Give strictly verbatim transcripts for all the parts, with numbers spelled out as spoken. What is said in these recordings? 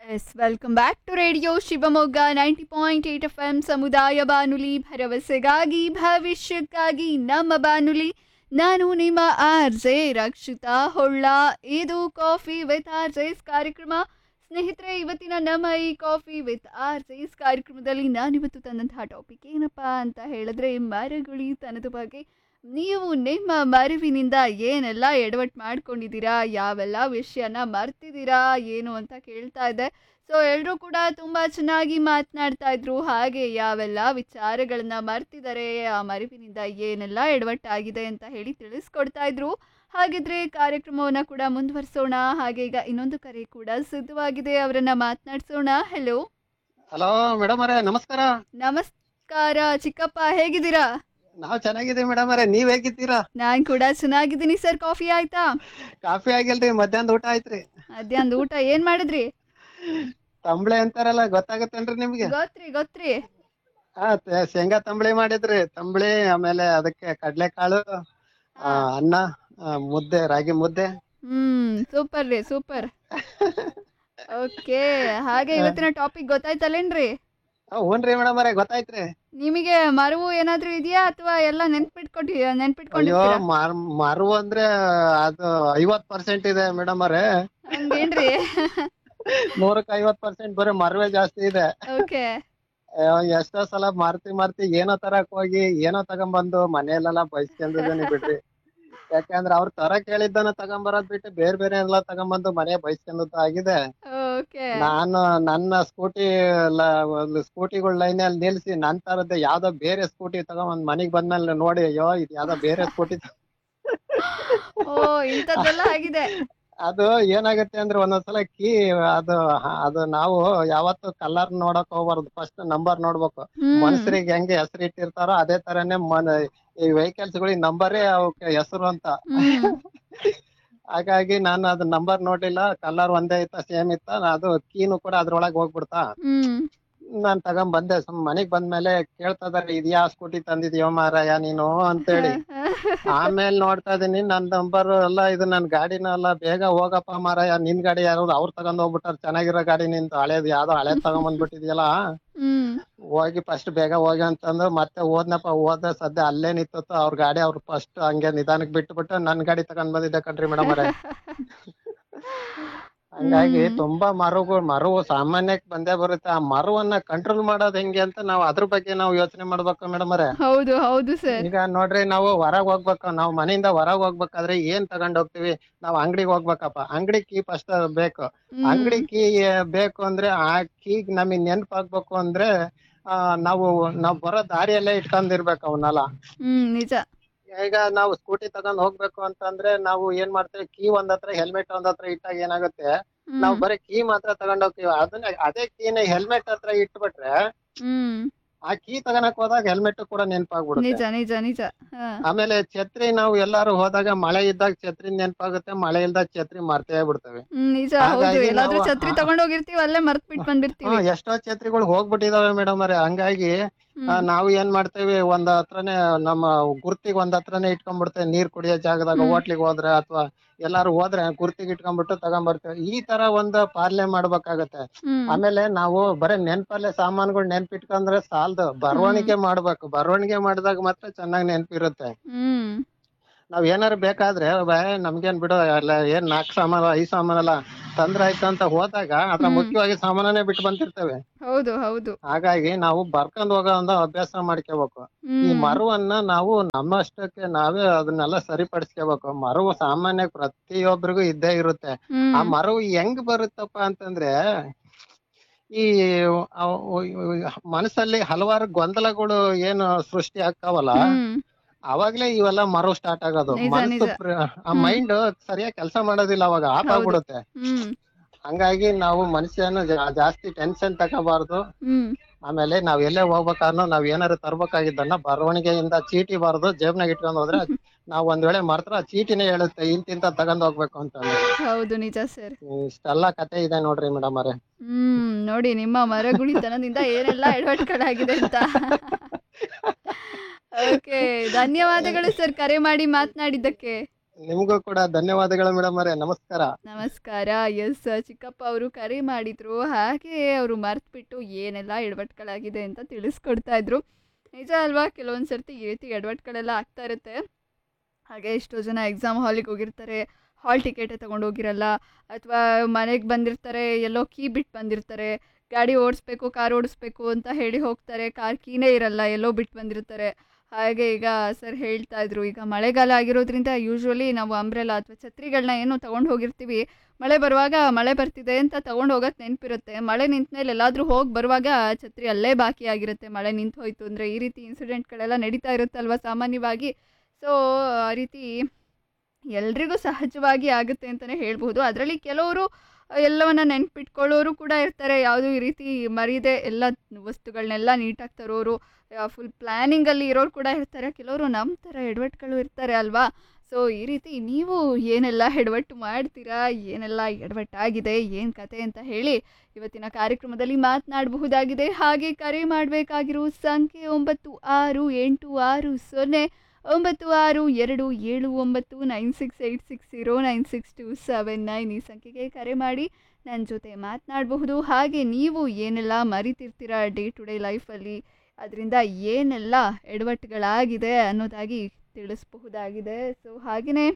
S welcome back to radio Shivamogga ninety point eight F M ಸಮುದಾಯ ಬಾನುಲಿ ಭರವಸೆಗಾಗಿ ಭವಿಷ್ಯಕ್ಕಾಗಿ ನಮ್ಮ ಬಾನುಲಿ. ನಾನು ನಿಮ್ಮ ಆರ್ ಜೆ ರಕ್ಷಿತಾ ಹೊಳ್ಳ. ಇದು ಕಾಫಿ ವಿತ್ ಆರ್ ಜೆಸ್ ಕಾರ್ಯಕ್ರಮ. ಸ್ನೇಹಿತರೆ, ಇವತ್ತಿನ ನಮ್ಮ ಈ ಕಾಫಿ ವಿತ್ ಆರ್ ಜೆಸ್ ಕಾರ್ಯಕ್ರಮದಲ್ಲಿ ನಾನಿವತ್ತು ತಂದಂತಹ ಟಾಪಿಕ್ ಏನಪ್ಪಾ ಅಂತ ಹೇಳಿದ್ರೆ ಮರಗುಳಿತನದ ಬಗ್ಗೆ. ನೀವು ನಿಮ್ಮ ಮರುವಿನಿಂದ ಏನೆಲ್ಲ ಎಡವಟ್ಟು ಮಾಡ್ಕೊಂಡಿದ್ದೀರಾ, ಯಾವೆಲ್ಲ ವಿಷಯನ ಮರ್ತಿದ್ದೀರಾ ಏನು ಅಂತ ಕೇಳ್ತಾ ಇದ್ದೆ. ಸೊ ಎಲ್ಲರೂ ಕೂಡ ತುಂಬ ಚೆನ್ನಾಗಿ ಮಾತನಾಡ್ತಾ ಇದ್ರು. ಹಾಗೆ ಯಾವೆಲ್ಲ ವಿಚಾರಗಳನ್ನ ಮರ್ತಿದ್ದಾರೆ, ಆ ಮರುವಿನಿಂದ ಏನೆಲ್ಲ ಎಡವಟ್ಟಾಗಿದೆ ಅಂತ ಹೇಳಿ ತಿಳಿಸ್ಕೊಡ್ತಾ ಇದ್ರು. ಹಾಗಿದ್ರೆ ಕಾರ್ಯಕ್ರಮವನ್ನು ಕೂಡ ಮುಂದುವರಿಸೋಣ. ಹಾಗೆ ಈಗ ಇನ್ನೊಂದು ಕರೆ ಕೂಡ ಸಿದ್ಧವಾಗಿದೆ, ಅವರನ್ನ ಮಾತನಾಡಿಸೋಣ. ಹೆಲೋ. ಹಲೋ ಮೇಡಮ್ ಅವರೇ, ನಮಸ್ಕಾರ. ನಮಸ್ಕಾರ ಚಿಕ್ಕಪ್ಪ, ಹೇಗಿದ್ದೀರಾ? ನಾವ್ ಚೆನ್ನಾಗಿದ್ದೀವಿ ಮೇಡಮ್ ಅವರೇ, ನೀವ್ ಹೇಗಿದ್ದೀರಾ? ನಾನ್ ಕೂಡ ಚೆನ್ನಾಗಿದ್ದೀನಿ ಸರ್. ಕಾಫಿ ಆಯ್ತಾ? ಕಾಫಿ ಆಗಿಲ್ರಿ, ಮಧ್ಯಾಹ್ನದ ಊಟ ಆಯ್ತ್ರಿ. ಮಧ್ಯಾಹ್ನದ ಊಟ ಏನ್ ಮಾಡಿದ್ರಿ? ತಂಬಳೆ ಅಂತಾರಲ್ಲ, ಗೊತ್ತಾಗತ್ತೇನ್ರಿ ನಿಮ್ಗೆ? ಗೊತ್ತ್ರಿ ಗೊತ್ತ್ರಿ. ಹಾ, ತ- ಶೇಂಗಾ ತಂಬಳಿ ಮಾಡಿದ್ರಿ. ತಂಬಳಿ, ಆಮೇಲೆ ಅದಕ್ಕೆ ಕಡ್ಲೆಕಾಳು, ಆ, ಹಾ. ಅನ್ನ, ಆ, ಮುದ್ದೆ, ರಾಗಿ ಮುದ್ದೆ. ಹ್ಮ್ ಸೂಪರ್ ರೀ, ಸೂಪರ್. ಓಕೆ, ಹಾಗೆ ಇವತ್ತಿನ ಟಾಪಿಕ್ ಗೊತ್ತಾಯ್ತಲ್ಲೇನ್ರಿ? ಆ, ಹ್ಞೂನ್ರಿ ಮೇಡಮ್ ಅವರೇ, ಗೊತ್ತಾಯ್ತ್ರಿ. ನಿಮಗೆ ಮರವು ಏನಾದ್ರೂ ಇದೆಯಾ ಅಥವಾ ಎಲ್ಲ ನೆನ್ಪಿಟ್ಕೊಟ್ಟಿ ಅಯ್ಯೋ, ನೆನ್ಪಿಟ್ಕೊಂಡಿರ್ತೀರಾ? ಮರ್ ಮರು ಅಂದ್ರೆ ಅದು ಐವತ್ ಪರ್ಸೆಂಟ್ ಇದೆ ಮೇಡಮ್ ಅವರೇ. ಹಂಗೇನ್ರಿ? ನೂರಕ್ಕೆ ಐವತ್ ಪರ್ಸೆಂಟ್ ಬರೀ ಮರವೇ ಜಾಸ್ತಿ ಇದೆ. ಓಕೆ. ಅಯ್ಯೋ, ಎಷ್ಟೋ ಸಲ ಮಾರ್ತಿ ಮಾರ್ತಿ ಏನೋ ತರಕ್ ಹೋಗಿ ಏನೋ ತಗೊಂಬಂದು ಮನೆಯಲ್ಲೆಲ್ಲ ಬೈಸ್ಕೊಂಡಿದ್ದೀನಿ ಬಿಡ್ರಿ. ಯಾಕಂದ್ರೆ ಅವ್ರು ತರಕ್ ಹೇಳಿದ್ದನ್ನ ತಗೊಂಬರೋದ್ ಬಿಟ್ಟು ಬೇರೆ ಬೇರೆ ಎಲ್ಲ ತಗೊಂಬಂದು ಮನೆ ಬೈಸ್ಕೊಂಡದ್ದು ಆಗಿದೆ. ಓಕೆ. ನಾನು ನನ್ನ ಸ್ಕೂಟಿ ಸ್ಕೂಟಿಗಳ ಲೈನ್ ಅಲ್ಲಿ ನಿಲ್ಸಿ ನನ್ ತರದ್ದೆ ಯಾವ್ದೋ ಬೇರೆ ಸ್ಕೂಟಿ ತಗೊಂಬಂದ್ ಮನೆಗ್ ಬಂದ್ಮೇಲೆ ನೋಡಿ, ಅಯ್ಯೋ ಇದು ಯಾವ್ದೋ ಬೇರೆ ಸ್ಕೂಟಿ. ಓ, ಇಂಥದ್ದೆಲ್ಲ ಆಗಿದೆ. ಅದು ಏನಾಗುತ್ತೆ ಅಂದ್ರೆ ಒಂದೊಂದ್ಸಲ ಕೀ ಅದು ಅದು ನಾವು ಯಾವತ್ತು ಕಲರ್ ನೋಡಕ್ ಹೋಗ್ಬಾರ್ದು, ಫಸ್ಟ್ ನಂಬರ್ ನೋಡ್ಬೇಕು. ಹ್ಮ್ ಮನುಷ್ಯರಿಗೆ ಹೆಂಗೆ ಹೆಸರು ಇಟ್ಟಿರ್ತಾರೋ ಅದೇ ತರನೇ ಮನ ಈ ವೆಹಿಕಲ್ಸ್ ಗಳಿಗೆ ನಂಬರೇ ಅವಕ್ಕೆ ಹೆಸರು ಅಂತ. ಹ್ಮ್ ಹಾಗಾಗಿ ನಾನು ಅದು ನಂಬರ್ ನೋಡ್ಲಿಲ್ಲ, ಕಲರ್ ಒಂದೇ ಇತ್ತ, ಸೇಮ್ ಇತ್ತ, ಅದು ಕೀನು ಕೂಡ ಅದ್ರೊಳಗೆ ಹೋಗ್ಬಿಡ್ತಾ. ಹ್ಮ್ ನಾನ್ ತಗೊಂಡ್ ಬಂದೆ. ಸುಮ್ ಮನೆಗ್ ಬಂದ್ಮೇಲೆ ಕೇಳ್ತಾ ಇದಾರೆ, ಇದ್ಯಾ ಸ್ಕೂಟಿ ತಂದಿದ್ಯೋ ಮಾರಾಯ ನೀನು ಅಂತೇಳಿ. ಆಮೇಲೆ ನೋಡ್ತಾ ಇದೀನಿ ನನ್ ನಂಬರ್ ಎಲ್ಲ ಇದು, ನನ್ ಗಾಡಿನ ಅಲ್ಲ. ಬೇಗ ಹೋಗಪ್ಪ ಮಾರಾಯ, ನಿನ್ ಗಾಡಿ ಯಾರು ಅವ್ರು ತಗೊಂಡ್ ಹೋಗ್ಬಿಟ್ಟಾರ, ಚೆನ್ನಾಗಿರೋ ಗಾಡಿ ನಿಂತು, ಹಳೇದ್ ಯಾವ್ದೋ ಹಳೇದ್ ತಗೊಂಬಂದ್ಬಿಟ್ಟಿದ್ಯಲ್ಲ, ಹ್ಮ್ ಹೋಗಿ ಫಸ್ಟ್ ಬೇಗ ಹೋಗಿ ಅಂತಂದ್ರು. ಮತ್ತೆ ಹೋದ್ನಪ್ಪ, ಹೋದ ಸದ್ಯ ಅಲ್ಲೇ ನಿಂತು ಅವ್ರ ಗಾಡಿ ಅವ್ರು ಫಸ್ಟ್ ಹಂಗೆ ನಿಧಾನಕ್ ಬಿಟ್ಬಿಟ್ಟು ನನ್ ಗಾಡಿ ತಗೊಂಡ್ ಬಂದಿದ್ದೆ ಕಣ್ರಿ ಮೇಡಮ್ ಅವರೇ. ಹಂಗಾಗಿ ಹ್ಮ್ ತುಂಬಾ ಮರಗಳು ಮರವು ಸಾಮಾನ್ಯಕ್ಕೆ ಬಂದೇ ಬರುತ್ತೆ. ಆ ಮರವನ್ನ ಕಂಟ್ರೋಲ್ ಮಾಡೋದ್ ಹೆಂಗೆ ಅಂತ ನಾವು ಅದ್ರ ಬಗ್ಗೆ ನಾವು ಯೋಚನೆ ಮಾಡ್ಬೇಕು ಮೇಡಮ್ ಅವರೇ. ಹೌದು ಹೌದು ಸರ್. ಈಗ ನೋಡ್ರಿ, ನಾವು ಹೊರಗ್ ಹೋಗ್ಬೇಕು, ನಾವು ಮನೆಯಿಂದ ಹೊರಗ್ ಹೋಗ್ಬೇಕಾದ್ರೆ ಏನ್ ತಗೊಂಡ್ ಹೋಗ್ತಿವಿ? ನಾವು ಅಂಗಡಿಗೆ ಹೋಗ್ಬೇಕಪ್ಪ, ಅಂಗಡಿ ಕೀ ಫಸ್ಟ್ ಬೇಕು. ಹ್ಮ್ ಅಂಗಡಿ ಕೀ ಬೇಕು ಅಂದ್ರೆ ಆ ಕೀ ನಮಗ್ ನೆನಪಾಗ್ಬೇಕು ಅಂದ್ರೆ ಆ ನಾವು ನಾವ್ ಬರೋ ದಾರಿಯಲ್ಲೇ ಇಟ್ಕೊಂಡಿರ್ಬೇಕು ಅವನ್ನೆಲ್ಲ. ಹ್ಮ್ ನಿಜ. ಈಗ ನಾವು ಸ್ಕೂಟಿ ತಗೊಂಡ್ ಹೋಗ್ಬೇಕು ಅಂತಂದ್ರೆ ನಾವು ಏನ್ ಮಾಡ್ತೇವೆ, ಕೀ ಒಂದ್ ಹತ್ರ, ಹೆಲ್ಮೆಟ್ ಒಂದ್ ಹತ್ರ ಇಟ್ಟಾಗ ಏನಾಗುತ್ತೆ, ನಾವು ಹ್ಮ್ ಬರೀ ಕೀ ಮಾತ್ರ ತಗೊಂಡ್ ಹೋಗ್ತೀವಿ. ಅದನ್ನ ಅದೇ ಕೀನ ಹೆಲ್ಮೆಟ್ ಹತ್ರ ಇಟ್ಬಿಟ್ರೆ ಹ್ಮ್ ಆ ಕೀ ತಗೊಳಕ್ ಹೋದಾಗ ಹೆಲ್ಮೆಟ್ ಕೂಡ ನೆನಪಾಗ್ಬಿಡುತ್ತೆ. ನಿಜ ನಿಜ ನಿಜ. ಹಾ. ಆಮೇಲೆ ಛತ್ರಿ, ನಾವು ಎಲ್ಲಾರು ಹೋದಾಗ ಮಳೆ ಇದ್ದಾಗ ಛತ್ರಿ ನೆನಪಾಗುತ್ತೆ, ಮಳೆ ಇಲ್ದಾಗ ಛತ್ರಿ ಮರ್ತೇ ಬಿಡ್ತೇವೆ. ಹ್ಮ್ ನಿಜ. ಹೌದು, ಹಾಗಾಗಿ ಎಲ್ಲಾದ್ರೂ ನಾವು ಛತ್ರಿ ಆ- ತಗೊಂಡೋಗಿರ್ತೀವಿ, ಅಲ್ಲೇ ಮರ್ತ್ ಬಿಟ್ಟು ಹ್ಮ್ ಬಂದಿರ್ತೀವಿ. ಎಷ್ಟೋ ಛತ್ರಿಗಳು ಹೋಗ್ಬಿಟ್ಟಿದಾವೆ ಮೇಡಮ್ ಅವ್ರೆ. ಹಂಗಾಗಿ ಆ, ಹ್ಮ್ ನಾವು ಏನ್ ಮಾಡ್ತೇವಿ, ಒಂದ್ ಹತ್ರನೇ ನಮ್ಮ ಗುರ್ತಿಗೆ ಒಂದ್ ಹತ್ರನೇ ಇಟ್ಕೊಂಡ್ಬಿಡ್ತೇವೆ. ನೀರ್ ಕುಡಿಯೋ ಜಾಗದಾಗ, ಹ್ಮ್ ಹೋಟ್ಲಿಗೆ ಹೋದ್ರೆ ಅಥವಾ ಎಲ್ಲಾರು ಹೋದ್ರೆ ಗುರ್ತಿಗೆ ಇಟ್ಕೊಂಡ್ಬಿಟ್ಟು ತಗೊಂಡ್ಬರ್ತೇವೆ. ಈ ತರ ಒಂದು ಪಾಲನೆ ಮಾಡ್ಬೇಕಾಗತ್ತೆ. ಹ್ಮ್ ಆಮೇಲೆ ನಾವು ಬರೀ ನೆನ್ಪಲ್ಲೇ ಸಾಮಾನುಗಳು ನೆನ್ಪಿಟ್ಕೊಂಡ್ರೆ ಸಾಲದು, ಹ್ಮ್ ಬರವಣಿಗೆ ಮಾಡ್ಬೇಕು. ಬರವಣಿಗೆ ಮಾಡಿದಾಗ ಮಾತ್ರ ಚೆನ್ನಾಗಿ ನೆನ್ಪಿರುತ್ತೆ. ಹ್ಮ್ ನಾವ್ ಏನಾರು ಬೇಕಾದ್ರೆ ಬೇ ನಮ್ಗೇನ್ ಬಿಡು, ಅಲ್ಲ ಏನ್ ನಾಲ್ಕು ಸಾಮಾನು ಐದು ಸಾಮಾನಲ್ಲ ತಂದ್ರೆ ಆಯ್ತು ಅಂತ ಹೋದಾಗ ಅದ್ರ ಹ್ಮ್ ಮುಖ್ಯವಾಗಿ ಸಾಮಾನನೇ ಬಿಟ್ಟು ಬಂದಿರ್ತೇವೆ. ಹೌದು ಹೌದು. ಹಾಗಾಗಿ ನಾವು ಬರ್ಕೊಂಡ್ ಹೋಗೋ ಒಂದು ಅಭ್ಯಾಸ ಮಾಡ್ಕೋಬೇಕು. ಈ ಹ್ಮ್ ಮರವನ್ನ ನಾವು ನಮ್ಮಷ್ಟಕ್ಕೆ ನಾವೇ ಅದನ್ನೆಲ್ಲ ಸರಿಪಡಿಸ್ಕೋಬೇಕು. ಮರವು ಸಾಮಾನ್ಯ ಪ್ರತಿಯೊಬ್ಬರಿಗೂ ಇದ್ದೇ ಇರುತ್ತೆ. ಆ ಹ್ಮ್ ಮರವು ಹೆಂಗ್ ಬರುತ್ತಪ್ಪ ಅಂತಂದ್ರೆ, ಈ ಅವ್- ಮನಸ್ಸಲ್ಲಿ ಹಲವಾರು ಗೊಂದಲಗಳು ಏನು ಸೃಷ್ಟಿ ಆಗ್ತಾವಲ್ಲ, ಹ್ಮ್ ಅವಾಗ್ಲೇ ಇವೆಲ್ಲ ಮರವು ಸ್ಟಾರ್ಟ್ ಆಗೋದು. ನಿಜ ಮನಸ್ಸು ನಿಜ. ಪ್ರ- ಆ ಹ್ಮ್ ಮೈಂಡ್ ಸರಿಯಾಗಿ ಕೆಲಸ ಮಾಡೋದಿಲ್ಲ, ಅವಾಗ ಆಫ್ ಹೌದು. ಆಗ್ಬಿಡುತ್ತೆ. ಹ್ಮ್ ಹಂಗಾಗಿ ನಾವು ಮನುಷ್ಯನ ಜಾ- ಜಾಸ್ತಿ ಟೆನ್ಷನ್ ತಗೋಬಾರ್ದು. ಹ್ಮ್ ಆಮೇಲೆ ನಾವ್ ಎಲ್ಲೇ ಹೋಗ್ಬೇಕಾದ್ರೂ ನಾವ್ ಏನಾರು ತರ್ಬೇಕಾಗಿದ್ದನ್ನ ಬರವಣಿಗೆಯಿಂದ ಚೀಟಿ ಬರೆದು ಜೇಬ್ನಾಗ ಇಟ್ಕೊಂಡ್ ಹೋದ್ರೆ, ನಾವ್ ಒಂದ್ ವೇಳೆ ಮರ್ತ್ರ ಆ ಚೀಟಿನೇ ಹೇಳುತ್ತೆ ಇಂತಿಂತ ತಗೊಂಡ್ ಹೋಗ್ಬೇಕು ಅಂತ. ಹೌದು ನಿಜ ಸರ್. ಇಷ್ಟೆಲ್ಲ ಕತೆ ಇದೆ ನೋಡ್ರಿ ಮೇಡಮ್ ಅವರೇ. ಹ್ಮ್ ನೋಡಿ, ನಿಮ್ಮ ಮರಗುಳಿತನದಿಂದ ಏನೆಲ್ಲ ಎಡವಟ್ಗಳಾಗಿದೆ ಅಂತ. ಓಕೆ, ಧನ್ಯವಾದಗಳು ಸರ್ ಕರೆ ಮಾಡಿ ಮಾತನಾಡಿದ್ದಕ್ಕೆ. ನಿಮ್ಗೂ ಕೂಡ ಧನ್ಯವಾದಗಳು ಮೇಡಮ್ ಅವರೇ, ನಮಸ್ಕಾರ. ನಮಸ್ಕಾರ. ಎಸ್ ಚಿಕ್ಕಪ್ಪ ಅವರು ಕರೆ ಮಾಡಿದ್ರು. ಹಾಗೆ ಅವರು ಮರ್ತ್ಬಿಟ್ಟು ಏನೆಲ್ಲ ಎಡವಟ್ಗಳಾಗಿದೆ ಅಂತ ತಿಳಿಸ್ಕೊಡ್ತಾ ಇದ್ರು. ನಿಜ ಅಲ್ವಾ, ಕೆಲವೊಂದು ಸರ್ತಿ ಈ ರೀತಿ ಎಡವಟ್ಗಳೆಲ್ಲ ಆಗ್ತಾ ಇರುತ್ತೆ. ಹಾಗೆ ಎಷ್ಟೋ ಜನ ಎಕ್ಸಾಮ್ ಹಾಲಿಗೆ ಹೋಗಿರ್ತಾರೆ, ಹಾಲ್ ಟಿಕೆಟೇ ತೊಗೊಂಡೋಗಿರಲ್ಲ, ಅಥವಾ ಮನೆಗೆ ಬಂದಿರ್ತಾರೆ, ಎಲ್ಲೋ ಕೀ ಬಿಟ್ಟು ಬಂದಿರ್ತಾರೆ, ಗಾಡಿ ಓಡಿಸ್ಬೇಕು ಕಾರ್ ಓಡಿಸ್ಬೇಕು ಅಂತ ಹೇಳಿ ಹೋಗ್ತಾರೆ, ಕಾರ್ ಕೀನೇ ಇರಲ್ಲ, ಎಲ್ಲೋ ಬಿಟ್ಟು ಬಂದಿರ್ತಾರೆ. ಹಾಗೆ ಈಗ ಸರ್ ಹೇಳ್ತಾ ಇದ್ರು, ಈಗ ಮಳೆಗಾಲ ಆಗಿರೋದ್ರಿಂದ ಯೂಶ್ವಲಿ ನಾವು ಅಂಬ್ರೆಲಾ ಅಥವಾ ಛತ್ರಿಗಳನ್ನ ಏನು ತೊಗೊಂಡು ಹೋಗಿರ್ತೀವಿ, ಮಳೆ ಬರುವಾಗ ಮಳೆ ಬರ್ತಿದೆ ಅಂತ ತೊಗೊಂಡು ಹೋಗೋಕ್ಕೆ ನೆನಪಿರುತ್ತೆ. ಮಳೆ ನಿಂತ ಮೇಲೆ ಎಲ್ಲಾದರೂ ಹೋಗಿ ಬರುವಾಗ ಛತ್ರಿ ಅಲ್ಲೇ ಬಾಕಿ ಆಗಿರುತ್ತೆ, ಮಳೆ ನಿಂತು ಹೋಯ್ತು ಅಂದರೆ. ಈ ರೀತಿ ಇನ್ಸಿಡೆಂಟ್ಗಳೆಲ್ಲ ನಡೀತಾ ಇರುತ್ತಲ್ವ ಸಾಮಾನ್ಯವಾಗಿ. ಸೊ ಆ ರೀತಿ ಎಲ್ರಿಗೂ ಸಹಜವಾಗಿ ಆಗುತ್ತೆ ಅಂತಲೇ ಹೇಳ್ಬೋದು. ಅದರಲ್ಲಿ ಕೆಲವರು ಎಲ್ಲವನ್ನ ನೆನ್ಪಿಟ್ಕೊಳ್ಳೋರು ಕೂಡ ಇರ್ತಾರೆ, ಯಾವುದೂ ಈ ರೀತಿ ಮರೀದೆ ಎಲ್ಲ ವಸ್ತುಗಳನ್ನೆಲ್ಲ ನೀಟಾಗಿ ತರೋರು, ಫುಲ್ ಪ್ಲ್ಯಾನಿಂಗಲ್ಲಿ ಇರೋರು ಕೂಡ ಇರ್ತಾರೆ. ಕೆಲವರು ನಮ್ಮ ಥರ ಎಡವಟ್ಟುಗಳು ಇರ್ತಾರೆ ಅಲ್ವಾ. ಸೊ ಈ ರೀತಿ ನೀವು ಏನೆಲ್ಲ ಎಡವಟ್ಟು ಮಾಡ್ತೀರಾ, ಏನೆಲ್ಲ ಎಡವಟ್ಟಾಗಿದೆ, ಏನು ಕತೆ ಅಂತ ಹೇಳಿ ಇವತ್ತಿನ ಕಾರ್ಯಕ್ರಮದಲ್ಲಿ ಮಾತನಾಡಬಹುದಾಗಿದೆ. ಹಾಗೆ ಕರೆ ಮಾಡಬೇಕಾಗಿರೋ ಸಂಖ್ಯೆ ಒಂಬತ್ತು ಆರು ಎಂಟು ಆರು ಸೊನ್ನೆ ಒಂಬತ್ತು ಆರು ಎರಡು ಏಳು ಒಂಬತ್ತು nine six eight six zero nine six to seven nine ಈ ಸಂಖ್ಯೆಗೆ ಕರೆ ಮಾಡಿ ನನ್ನ ಜೊತೆ ಮಾತನಾಡಬಹುದು. ಹಾಗೆ ನೀವು ಏನೆಲ್ಲ ಮರಿತಿರ್ತೀರಾ ಡೇ ಟು ಡೇ ಲೈಫಲ್ಲಿ, ಅದರಿಂದ ಏನೆಲ್ಲ ಎಡವಟ್ಟುಗಳಾಗಿದೆ ಅನ್ನೋದಾಗಿ ತಿಳಿಸಬಹುದಾಗಿದೆ. ಸೊ ಹಾಗೆಯೇ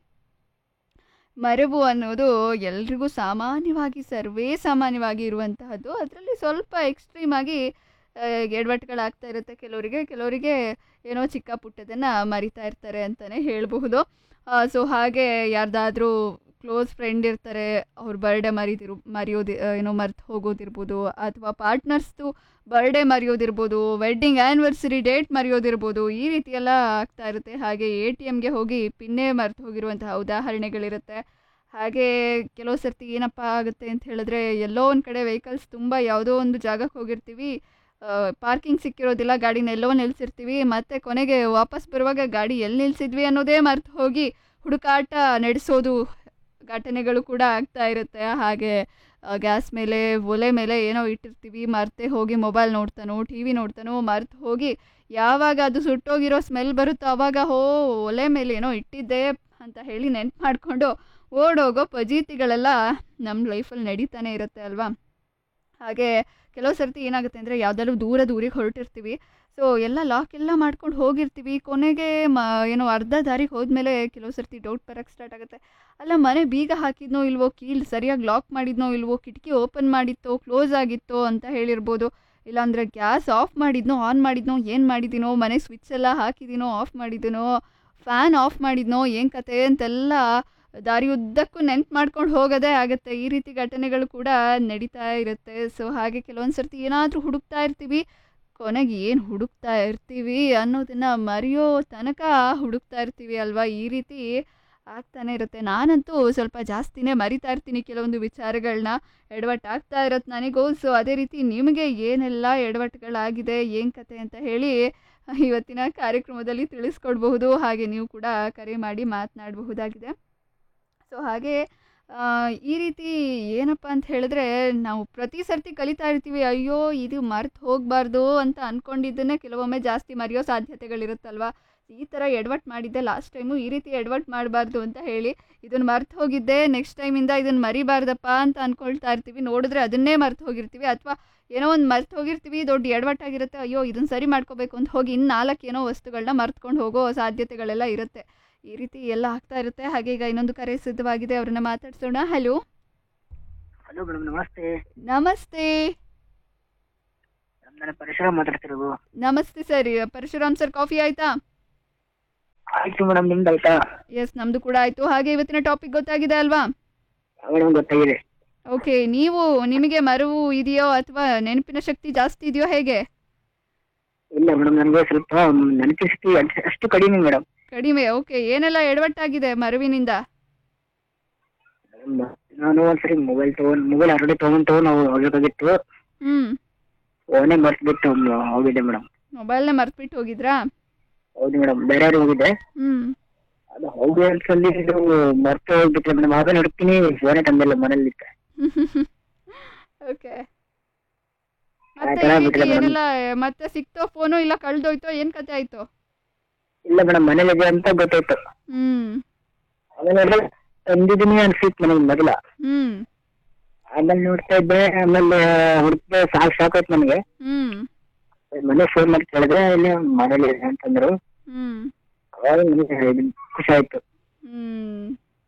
ಮರೆವು ಅನ್ನೋದು ಎಲ್ರಿಗೂ ಸಾಮಾನ್ಯವಾಗಿ ಸರ್ವೇ ಸಾಮಾನ್ಯವಾಗಿ ಇರುವಂತಹದ್ದು. ಅದರಲ್ಲಿ ಸ್ವಲ್ಪ ಎಕ್ಸ್ಟ್ರೀಮಾಗಿ ಎಡವಟ್ಟುಗಳಾಗ್ತಾ ಇರುತ್ತೆ ಕೆಲವರಿಗೆ. ಕೆಲವರಿಗೆ ಏನೋ ಚಿಕ್ಕ ಪುಟ್ಟದನ್ನು ಮರಿತಾ ಇರ್ತಾರೆ ಅಂತಲೇ ಹೇಳಬಹುದು. ಸೊ ಹಾಗೆ ಯಾರ್ದಾದ್ರೂ ಕ್ಲೋಸ್ ಫ್ರೆಂಡ್ ಇರ್ತಾರೆ, ಅವ್ರ ಬರ್ಡೇ ಮರಿತಿರು ಮರೆಯೋದು ಏನೋ ಮರ್ತು ಹೋಗೋದಿರ್ಬೋದು, ಅಥವಾ ಪಾರ್ಟ್ನರ್ಸ್ದು ಬರ್ಡೇ ಮರೆಯೋದಿರ್ಬೋದು, ವೆಡ್ಡಿಂಗ್ ಆ್ಯನಿವರ್ಸರಿ ಡೇಟ್ ಮರೆಯೋದಿರ್ಬೋದು, ಈ ರೀತಿ ಎಲ್ಲ ಆಗ್ತಾ ಇರುತ್ತೆ. ಹಾಗೆ ಎ ಟಿ ಎಮ್ಗೆ ಹೋಗಿ ಪಿನ್ನೇ ಮರೆತು ಹೋಗಿರುವಂತಹ ಉದಾಹರಣೆಗಳಿರುತ್ತೆ. ಹಾಗೆ ಕೆಲವು ಸರ್ತಿ ಏನಪ್ಪ ಆಗುತ್ತೆ ಅಂತ ಹೇಳಿದ್ರೆ, ಎಲ್ಲೋ ಒಂದು ಕಡೆ ವೆಹಿಕಲ್ಸ್ ತುಂಬ ಯಾವುದೋ ಒಂದು ಜಾಗಕ್ಕೆ ಹೋಗಿರ್ತೀವಿ, ಪಾರ್ಕಿಂಗ್ ಸಿಕ್ಕಿರೋದಿಲ್ಲ, ಗಾಡಿನ ಎಲ್ಲೋ ನಿಲ್ಲಿಸಿರ್ತೀವಿ, ಮತ್ತು ಕೊನೆಗೆ ವಾಪಸ್ ಬರುವಾಗ ಗಾಡಿ ಎಲ್ಲಿ ನಿಲ್ಲಿಸಿದ್ವಿ ಅನ್ನೋದೇ ಮರೆತು ಹೋಗಿ ಹುಡುಕಾಟ ನಡೆಸೋದು ಘಟನೆಗಳು ಕೂಡ ಆಗ್ತಾ ಇರುತ್ತೆ. ಹಾಗೆ ಗ್ಯಾಸ್ ಮೇಲೆ ಒಲೆ ಮೇಲೆ ಏನೋ ಇಟ್ಟಿರ್ತೀವಿ, ಮರೆತೇ ಹೋಗಿ ಮೊಬೈಲ್ ನೋಡ್ತಾನೋ ಟಿ ವಿ ನೋಡ್ತಾನೋ ಮರೆತು ಹೋಗಿ ಯಾವಾಗ ಅದು ಸುಟ್ಟೋಗಿರೋ ಸ್ಮೆಲ್ ಬರುತ್ತೋ ಆವಾಗ ಹೋ ಒಲೆ ಮೇಲೆ ಏನೋ ಇಟ್ಟಿದ್ದೆ ಅಂತ ಹೇಳಿ ನೆನ್ಪು ಮಾಡಿಕೊಂಡು ಓಡೋಗೋ ಫಜೀತಿಗಳೆಲ್ಲ ನಮ್ಮ ಲೈಫಲ್ಲಿ ನಡೀತಾನೆ ಇರುತ್ತೆ ಅಲ್ವಾ. ಹಾಗೆ ಕೆಲವು ಸರ್ತಿ ಏನಾಗುತ್ತೆ ಅಂದರೆ, ಯಾವುದಾದ್ರೂ ದೂರ ದೂರಿಗೆ ಹೊರಟಿರ್ತೀವಿ, ಸೊ ಎಲ್ಲ ಲಾಕ್ ಎಲ್ಲ ಮಾಡ್ಕೊಂಡು ಹೋಗಿರ್ತೀವಿ, ಕೊನೆಗೆ ಮ ಏನೋ ಅರ್ಧ ದಾರಿಗೆ ಹೋದ್ಮೇಲೆ ಕೆಲವು ಸರ್ತಿ ಡೌಟ್ ಬರೋಕ್ಕೆ ಸ್ಟಾರ್ಟ್ ಆಗುತ್ತೆ. ಅಲ್ಲ, ಮನೆ ಬೀಗ ಹಾಕಿದ್ನೋ ಇಲ್ವೋ, ಕೀಲ್ ಸರಿಯಾಗಿ ಲಾಕ್ ಮಾಡಿದ್ನೋ ಇಲ್ವೋ, ಕಿಟಕಿ ಓಪನ್ ಮಾಡಿತ್ತೋ ಕ್ಲೋಸ್ ಆಗಿತ್ತೋ ಅಂತ ಹೇಳಿರ್ಬೋದು, ಇಲ್ಲಾಂದರೆ ಗ್ಯಾಸ್ ಆಫ್ ಮಾಡಿದ್ನೋ ಆನ್ ಮಾಡಿದ್ನೋ, ಏನು ಮಾಡಿದ್ದೀನೋ, ಮನೆ ಸ್ವಿಚ್ ಎಲ್ಲ ಹಾಕಿದ್ದೀನೋ ಆಫ್ ಮಾಡಿದ್ದೀನೋ, ಫ್ಯಾನ್ ಆಫ್ ಮಾಡಿದ್ನೋ, ಏನು ಕತೆ ಅಂತೆಲ್ಲ ದಾರಿ ಉದ್ದಕ್ಕೂ ನೆನ್ಪು ಮಾಡ್ಕೊಂಡು ಹೋಗೋದೇ ಆಗುತ್ತೆ. ಈ ರೀತಿ ಘಟನೆಗಳು ಕೂಡ ನಡೀತಾ ಇರುತ್ತೆ. ಸೊ ಹಾಗೆ ಕೆಲವೊಂದು ಸರ್ತಿ ಏನಾದರೂ ಹುಡುಕ್ತಾ ಇರ್ತೀವಿ, ಕೊನೆಗೆ ಏನು ಹುಡುಕ್ತಾ ಇರ್ತೀವಿ ಅನ್ನೋದನ್ನು ಮರೆಯೋ ತನಕ ಹುಡುಕ್ತಾ ಇರ್ತೀವಿ ಅಲ್ವಾ. ಈ ರೀತಿ ಆಗ್ತಾನೆ ಇರುತ್ತೆ. ನಾನಂತೂ ಸ್ವಲ್ಪ ಜಾಸ್ತಿನೇ ಮರಿತಾ ಇರ್ತೀನಿ ಕೆಲವೊಂದು ವಿಚಾರಗಳನ್ನ, ಎಡವಟ್ಟು ಆಗ್ತಾ ಇರತ್ತೆ ನನಗೂ. ಸೊ ಅದೇ ರೀತಿ ನಿಮಗೆ ಏನೆಲ್ಲ ಎಡವಟ್ಟುಗಳಾಗಿದೆ, ಏನು ಕತೆ ಅಂತ ಹೇಳಿ ಇವತ್ತಿನ ಕಾರ್ಯಕ್ರಮದಲ್ಲಿ ತಿಳಿಸ್ಕೊಡ್ಬಹುದು. ಹಾಗೆ ನೀವು ಕೂಡ ಕರೆ ಮಾಡಿ ಮಾತನಾಡಬಹುದಾಗಿದೆ. ಸೊ ಹಾಗೆ ಈ ರೀತಿ ಏನಪ್ಪ ಅಂತ ಹೇಳಿದ್ರೆ, ನಾವು ಪ್ರತಿ ಸರ್ತಿ ಕಲಿತಾ ಇರ್ತೀವಿ, ಅಯ್ಯೋ ಇದು ಮರ್ತು ಹೋಗಬಾರ್ದು ಅಂತ ಅಂದ್ಕೊಂಡಿದ್ದನ್ನೇ ಕೆಲವೊಮ್ಮೆ ಜಾಸ್ತಿ ಮರೆಯೋ ಸಾಧ್ಯತೆಗಳಿರುತ್ತಲ್ವ. ಈ ಥರ ಎಡವಟ್ಟು ಮಾಡಿದ್ದೆ ಲಾಸ್ಟ್ ಟೈಮು, ಈ ರೀತಿ ಎಡವಟ್ಟು ಮಾಡಬಾರ್ದು ಅಂತ ಹೇಳಿ ಇದನ್ನು ಮರ್ತು ಹೋಗಿದ್ದೆ, ನೆಕ್ಸ್ಟ್ ಟೈಮಿಂದ ಇದನ್ನು ಮರಿಬಾರ್ದಪ್ಪ ಅಂತ ಅಂದ್ಕೊಳ್ತಾ ಇರ್ತೀವಿ. ನೋಡಿದ್ರೆ ಅದನ್ನೇ ಮರ್ತು ಹೋಗಿರ್ತೀವಿ, ಅಥವಾ ಏನೋ ಒಂದು ಮರ್ತು ಹೋಗಿರ್ತೀವಿ, ದೊಡ್ಡ ಎಡವಟ್ಟಾಗಿರುತ್ತೆ, ಅಯ್ಯೋ ಇದನ್ನು ಸರಿ ಮಾಡ್ಕೋಬೇಕು ಅಂತ ಹೋಗಿ ಇನ್ನು ನಾಲ್ಕು ಏನೋ ವಸ್ತುಗಳನ್ನ ಮರ್ತ್ಕೊಂಡು ಹೋಗೋ ಸಾಧ್ಯತೆಗಳೆಲ್ಲ ಇರುತ್ತೆ. ಈ ರೀತಿ ಎಲ್ಲ ಆಗ್ತಾ ಇರುತ್ತೆ. ಹಾಗೆ ಈಗ ಇನ್ನೊಂದು ಕರೆ ಸಿದ್ಧವಾಗಿದೆ, ಅವ್ರನ್ನ ಮಾತಾಡ್ಸೋಣ. ಹಲೋ ಹಲೋ ಮೇಡಮ್, ನಮಸ್ತೆ. ನಮಸ್ತೆ. ನಾನು ಪರಶುರಾಮ್ ಮಾತಾಡ್ತಿರೋದು. ನಮಸ್ತೆ ಸರ್. ಪರಶುರಾಮ್ ಸರ್, ಕಾಫಿ ಆಯ್ತಾ? ಆಯ್ತು ಮೇಡಮ್, ನಿಮ್ದು ಆಯ್ತಾ? ಎಸ್, ನಮ್ದು ಕೂಡ ಆಯ್ತು. ಹಾಗೆ ಇವತ್ತಿನ ಟಾಪಿಕ್ ಗೊತ್ತಾಗಿದೆ ಅಲ್ವಾ? ಮೇಡಮ್ ಗೊತ್ತಾಗಿದೆ. ಓಕೆ, ನೀವು ನಿಮಗೆ ಮರೆವು ಇದೆಯೋ ಅಥವಾ ನೆನಪಿನ ಶಕ್ತಿ ಜಾಸ್ತಿ ಇದೆಯೋ, ಹೇಗೆ? ಇಲ್ಲ ಮೇಡಮ್, ನನಗೆ ಸ್ವಲ್ಪ ನೆನಪಿನ ಶಕ್ತಿ ಅಷ್ಟು ಕಡಿಮೆ ಮೇಡಮ್. ಕಡಿಮೆ. ಓಕೆ, ಏನೆಲ್ಲ ಎಡವಟ್ಟಾಗಿದೆ ಮರುವಿನಿಂದ? ನಾನು ಒಂದ್ಸರಿ ಮೊಬೈಲ್ ತಗೊಂಡ್ ಮೊಬೈಲ್ ಆಲ್ರೆಡಿ ತಗೊಂಡು ನಾವು ಹೋಗಬೇಕಾಗಿತ್ತು, ಹ್ಮ್ ಫೋನೇ ಮರ್ತ್ಬಿಟ್ಟು ಹೋಗಿದ್ದೆ ಮೇಡಮ್. ಮೊಬೈಲ್ನ ಮರ್ತ್ಬಿಟ್ಟು ಹೋಗಿದ್ರಾ? ಹೌದು ಮೇಡಮ್, ಬೇರೆ ಹೋಗಿದ್ದೆ. ಹ್ಮ್ ಅದು ಹೋಗಿ ಅನ್ಸಲ್ಲಿ ಇದು ಮರ್ತು ಹೋಗ್ಬಿಟ್ರೆ ಮೇಡಮ್. ಆಗ ನೋಡ್ತೀನಿ ಫೋನೇ ತಂದಿಲ್ಲ ಮನೇಲಿ. ಓಕೆ, ಮತ್ತೆ ಈ ರೀತಿ ಏನೆಲ್ಲ ಮತ್ತೆ ಸಿಕ್ತೋ ಫೋನು, ಇಲ್ಲ ಕಳ್ದೋಯ್ತೋ, ಏನ್ ಕತೆ ಆಯ್ತು? ಇಲ್ಲ ಮೇಡಮ್, ಮನೇಲಿದೆ ಅಂತ ಗೊತ್ತಾಯ್ತು. ಹ್ಮ್ ಆಮೇಲೆ ತಂದಿದ್ದೀನಿ ಅನ್ಸಿತ್ತು ನನಗೆ ಮೊದಲ. ಹ್ಮ್ ಆಮೇಲೆ ನೋಡ್ತಾ ಇದ್ದೆ, ಆಮೇಲೆ ಹುಡುಕ್ದೆ ಸಾಕು ಸಾಕಾಯ್ತು ನನಗೆ. ಹ್ಮ್ ಮನೆ ಫೋನ್ ಮಾಡಿ ಕೇಳಿದ್ರೆ ಇಲ್ಲಿ ಮನೇಲಿ ಇದೆ ಅಂತಂದ್ರು. ಹ್ಮ್ ಅವಾಗ ನನಗೆ ಖುಷಿ ಆಯ್ತು. ಹ್ಮ್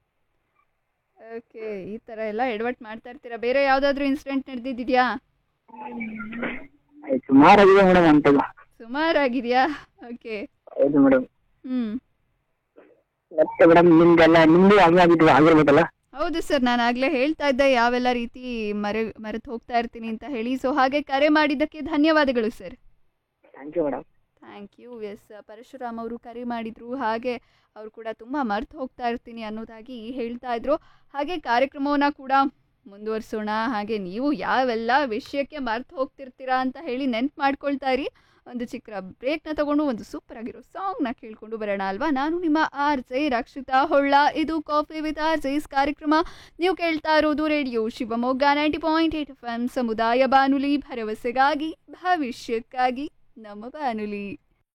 ಓಕೆ, ಈ ತರ ಎಲ್ಲ ಎಡವಟ್ ಮಾಡ್ತಾ ಇರ್ತೀರಾ. ಬೇರೆ ಯಾವ್ದಾದ್ರು ಇನ್ಸಿಡೆಂಟ್ ನಡೆದಿದ್ಯಾ? ಸುಮಾರಾಗಿದೆ ಮೇಡಮ್ ಅಂತಲ್ಲ. ಸುಮಾರಾಗಿದ್ಯಾ? ಓಕೆ. ಹೌದು ಮೇಡಮ್. ಹ್ಮ್ ಮತ್ತೆ ಮೇಡಮ್ ನಿಮ್ದೆಲ್ಲ ನಿಮ್ದು ಆಗಿದ್ದು ಆಗಿರ್ಬೇಕಲ್ಲ? ಹೌದು ಸರ್, ನಾನು ಆಗ್ಲೇ ಹೇಳ್ತಾ ಇದ್ದೆ ಯಾವೆಲ್ಲ ರೀತಿ ಮರೆ ಮರೆತು ಹೋಗ್ತಾ ಇರ್ತೀನಿ ಅಂತ ಹೇಳಿ. ಸೊ ಹಾಗೆ ಕರೆ ಮಾಡಿದ್ದಕ್ಕೆ ಧನ್ಯವಾದಗಳು sir. Thank you madam. Thank you. S, Parashuram ಅವರು ಕರೆ ಮಾಡಿದ್ರು. ಹಾಗೆ ಅವರು ಕೂಡ ತುಂಬ ಮರೆತು ಹೋಗ್ತಾ ಇರ್ತೀನಿ ಅನ್ನೋದಾಗಿ ಹೇಳ್ತಾ ಇದ್ರು. ಹಾಗೆ ಕಾರ್ಯಕ್ರಮವನ್ನು ಕೂಡ ಮುಂದುವರಿಸೋಣ. ಹಾಗೆ ನೀವು ಯಾವೆಲ್ಲ ವಿಷಯಕ್ಕೆ ಮರೆತು ಹೋಗ್ತಿರ್ತೀರಾ ಅಂತ ಹೇಳಿ ನೆನ್ಪು ಮಾಡ್ಕೊಳ್ತಾ ಇರಿ. ಒಂದು ಚಿಕ್ಕ ಬ್ರೇಕ್ನ ತಗೊಂಡು ಒಂದು ಸೂಪರ್ ಆಗಿರೋ ಸಾಂಗ್ನ ಕೇಳ್ಕೊಂಡು ಬರೋಣ ಅಲ್ವಾ. ನಾನು ನಿಮ್ಮ ಆರ್ ಜೆ ರಕ್ಷಿತಾ ಹೊಳ್ಳ. ಇದು ಕಾಫಿ ವಿತ್ ಆರ್ ಜೆಸ್ ಕಾರ್ಯಕ್ರಮ. ನೀವು ಕೇಳ್ತಾ ಇರೋದು radio Shivamogga ninety point eight F M ಸಮುದಾಯ ಬಾನುಲಿ, ಭರವಸೆಗಾಗಿ ಭವಿಷ್ಯಕ್ಕಾಗಿ ನಮ್ಮ ಬಾನುಲಿ.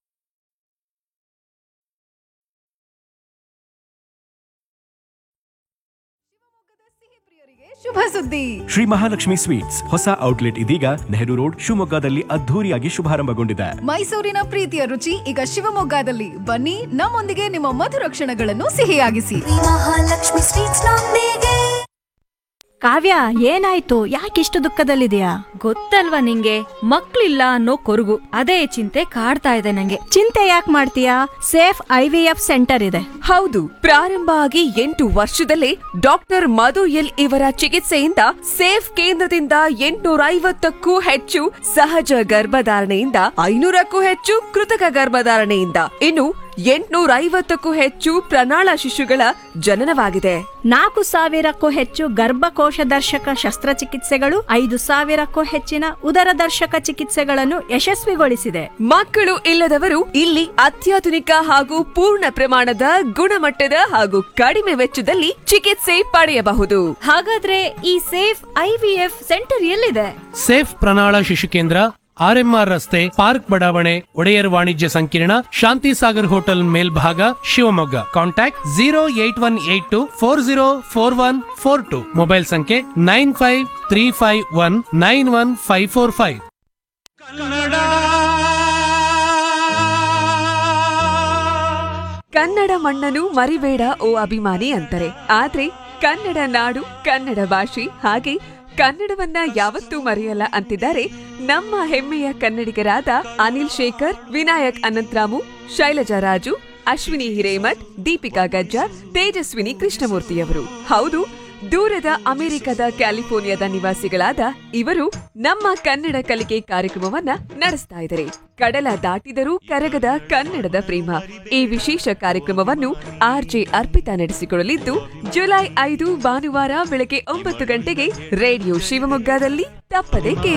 ಶುಭ ಸುದ್ದಿ, ಶ್ರೀ ಮಹಾಲಕ್ಷ್ಮಿ ಸ್ವೀಟ್ಸ್ ಹೊಸ ಔಟ್ಲೆಟ್ ಇದೀಗ ನೆಹರು ರೋಡ್ ಶಿವಮೊಗ್ಗದಲ್ಲಿ ಅದ್ಧೂರಿಯಾಗಿ ಶುಭಾರಂಭಗೊಂಡಿದೆ. ಮೈಸೂರಿನ ಪ್ರೀತಿಯ ರುಚಿ ಈಗ ಶಿವಮೊಗ್ಗದಲ್ಲಿ. ಬನ್ನಿ, ನಮ್ಮೊಂದಿಗೆ ನಿಮ್ಮ ಮಧುರ ಕ್ಷಣಗಳನ್ನು ಸಿಹಿಯಾಗಿಸಿ. ಮಹಾಲಕ್ಷ್ಮಿ ಸ್ವೀಟ್ಸ್ ನೊಂದಿಗೆ. ಕಾವ್ಯ, ಏನಾಯ್ತು? ಯಾಕಿಷ್ಟು ದುಃಖದಲ್ಲಿದೆಯಾ? ಗೊತ್ತಲ್ವಾ ನಿಂಗೆ, ಮಕ್ಳಿಲ್ಲ ಅನ್ನೋ ಕೊರಗು. ಅದೇ ಚಿಂತೆ ಕಾಡ್ತಾ ಇದೆ ನಂಗೆ. ಚಿಂತೆ ಯಾಕೆ ಮಾಡ್ತೀಯಾ? Safe I V F centre ಇದೆ. ಹೌದು, ಪ್ರಾರಂಭ ಆಗಿ ಎಂಟು ವರ್ಷದಲ್ಲೇ ಡಾಕ್ಟರ್ ಮಧು ಎಲ್ ಇವರ ಚಿಕಿತ್ಸೆಯಿಂದ ಸೇಫ್ ಕೇಂದ್ರದಿಂದ ಎಂಟುನೂರ ಐವತ್ತಕ್ಕೂ ಹೆಚ್ಚು ಸಹಜ ಗರ್ಭಧಾರಣೆಯಿಂದ ಐನೂರಕ್ಕೂ ಹೆಚ್ಚು ಕೃತಕ ಗರ್ಭಧಾರಣೆಯಿಂದ ಇನ್ನು ಎಂಟುನೂರ ಐವತ್ತಕ್ಕೂ ಹೆಚ್ಚು ಪ್ರಣಾಳ ಶಿಶುಗಳ ಜನನವಾಗಿದೆ. ನಾಲ್ಕು ಸಾವಿರಕ್ಕೂ ಹೆಚ್ಚು ಗರ್ಭಕೋಶ ದರ್ಶಕ ಶಸ್ತ್ರಚಿಕಿತ್ಸೆಗಳು, ಐದು ಸಾವಿರಕ್ಕೂ ಹೆಚ್ಚಿನ ಉದರ ದರ್ಶಕ ಚಿಕಿತ್ಸೆಗಳನ್ನು ಯಶಸ್ವಿಗೊಳಿಸಿದೆ. ಮಕ್ಕಳು ಇಲ್ಲದವರು ಇಲ್ಲಿ ಅತ್ಯಾಧುನಿಕ ಹಾಗೂ ಪೂರ್ಣ ಪ್ರಮಾಣದ ಗುಣಮಟ್ಟದ ಹಾಗೂ ಕಡಿಮೆ ವೆಚ್ಚದಲ್ಲಿ ಚಿಕಿತ್ಸೆ ಪಡೆಯಬಹುದು. ಹಾಗಾದ್ರೆ ಈ safe I V F centre ಎಲ್ಲಿದೆ? ಸೇಫ್ ಪ್ರಣಾಳ ಶಿಶು ಕೇಂದ್ರ, ಆರ್ ಎಂ ಆರ್ ರಸ್ತೆ, ಪಾರ್ಕ್ ಬಡಾವಣೆ, ಒಡೆಯರ್ ವಾಣಿಜ್ಯ ಸಂಕೀರ್ಣ, ಶಾಂತಿ ಸಾಗರ್ ಹೋಟೆಲ್ ಮೇಲ್ಭಾಗ, Shivamogga. Contact zero eight one eight to four zero four one four to. Mobile ಸಂಖ್ಯೆ nine five three five one nine one five four five. Kannada ಮಣ್ಣನ್ನು ಮರಿಬೇಡ ಓ ಅಭಿಮಾನಿ ಅಂತಾರೆ. ಆದ್ರೆ ಕನ್ನಡ ನಾಡು, ಕನ್ನಡ ಭಾಷೆ ಹಾಗೆ ಕನ್ನಡವನ್ನ ಯಾವತ್ತೂ ಮರೆಯಲ್ಲ ಅಂತಿದ್ದಾರೆ ನಮ್ಮ ಹೆಮ್ಮೆಯ ಕನ್ನಡಿಗರಾದ ಅನಿಲ್ ಶೇಖರ್, ವಿನಾಯಕ್ ಅನಂತರಾಮು, ಶೈಲಜಾ ರಾಜು, ಅಶ್ವಿನಿ ಹಿರೇಮಠ್, ದೀಪಿಕಾ ಗಜ್ಜಾರ್, ತೇಜಸ್ವಿನಿ ಕೃಷ್ಣಮೂರ್ತಿಯವರು. ಹೌದು, ದೂರದ ಅಮೆರಿಕದ ಕ್ಯಾಲಿಫೋರ್ನಿಯಾದ ನಿವಾಸಿಗಳಾದ ಇವರು ನಮ್ಮ ಕನ್ನಡ ಕಲಿಕೆ ಕಾರ್ಯಕ್ರಮವನ್ನ ನಡೆಸ್ತಾ ಇದ್ದಾರೆ. ಕಡಲ ದಾಟಿದರೂ ಕರಗದ ಕನ್ನಡದ ಪ್ರೇಮ ಈ ವಿಶೇಷ ಕಾರ್ಯಕ್ರಮವನ್ನು ಆರ್ ಜೆ ಅರ್ಪಿತಾ ನಡೆಸಿಕೊಳ್ಳಲಿದ್ದು, ಜುಲೈ ಐದು ಭಾನುವಾರ ಬೆಳಗ್ಗೆ ಒಂಬತ್ತು ಗಂಟೆಗೆ ರೇಡಿಯೋ ಶಿವಮೊಗ್ಗದಲ್ಲಿ ತಪ್ಪದೆ ಕೇಳಿ.